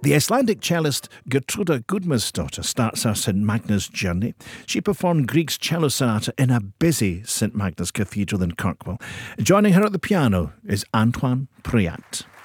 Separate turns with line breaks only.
The Icelandic cellist Gertruda Gudmundsdóttir starts her St Magnus journey. She performed Grieg's cello sonata in a busy St Magnus Cathedral in Kirkwall. Joining her at the piano is Antoine Priat.